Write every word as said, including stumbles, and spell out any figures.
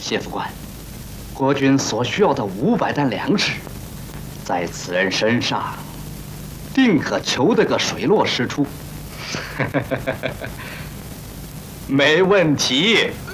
谢副官，国军所需要的五百担粮食，在此人身上，定可求得个水落石出。 没问题。